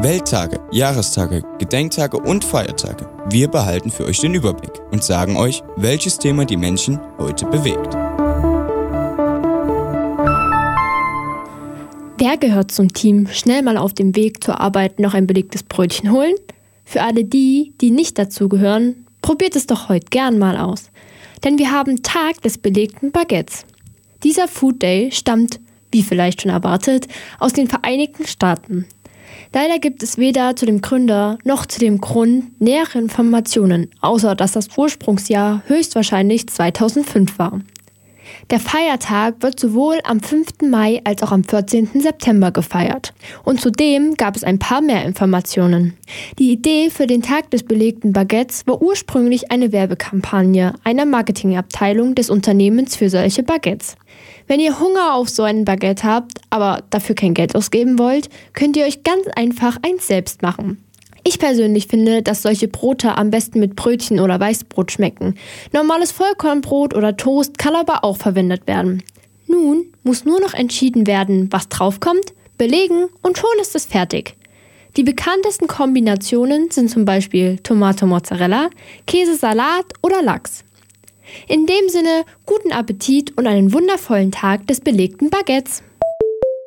Welttage, Jahrestage, Gedenktage und Feiertage. Wir behalten für euch den Überblick und sagen euch, welches Thema die Menschen heute bewegt. Wer gehört zum Team, schnell mal auf dem Weg zur Arbeit noch ein belegtes Brötchen holen? Für alle die nicht dazugehören, probiert es doch heute gern mal aus. Denn wir haben Tag des belegten Baguettes. Dieser Food Day stammt, wie vielleicht schon erwartet, aus den Vereinigten Staaten. Leider gibt es weder zu dem Gründer noch zu dem Grund nähere Informationen, außer dass das Ursprungsjahr höchstwahrscheinlich 2005 war. Der Feiertag wird sowohl am 5. Mai als auch am 14. September gefeiert. Und zudem gab es ein paar mehr Informationen. Die Idee für den Tag des belegten Baguettes war ursprünglich eine Werbekampagne einer Marketingabteilung des Unternehmens für solche Baguettes. Wenn ihr Hunger auf so ein Baguette habt, aber dafür kein Geld ausgeben wollt, könnt ihr euch ganz einfach eins selbst machen. Ich persönlich finde, dass solche Brote am besten mit Brötchen oder Weißbrot schmecken. Normales Vollkornbrot oder Toast kann aber auch verwendet werden. Nun muss nur noch entschieden werden, was draufkommt, belegen und schon ist es fertig. Die bekanntesten Kombinationen sind zum Beispiel Tomate-Mozzarella, Käsesalat oder Lachs. In dem Sinne, guten Appetit und einen wundervollen Tag des belegten Baguettes.